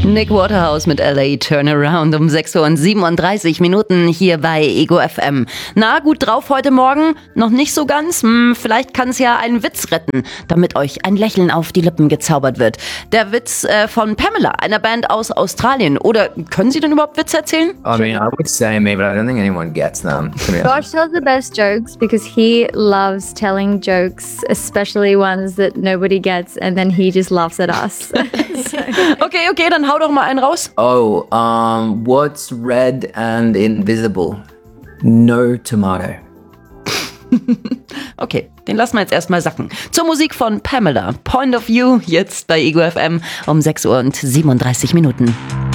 Nick Waterhouse mit LA Turnaround um 6:37 hier bei Ego FM. Na, gut drauf heute Morgen? Noch nicht so ganz? Vielleicht kann es ja einen Witz retten, damit euch ein Lächeln auf die Lippen gezaubert wird. Der Witz von Pamela, einer Band aus Australien. Oder können Sie denn überhaupt Witze erzählen? I mean, I would say maybe, but I don't think anyone gets them. Josh tells the best jokes because he loves telling jokes, especially ones that nobody gets, and then he just laughs at us. Okay, dann hau doch mal einen raus. Oh, what's red and invisible? No tomato. Okay, den lassen wir jetzt erstmal sacken. Zur Musik von Pamela, Point of View, jetzt bei Ego FM um 6:37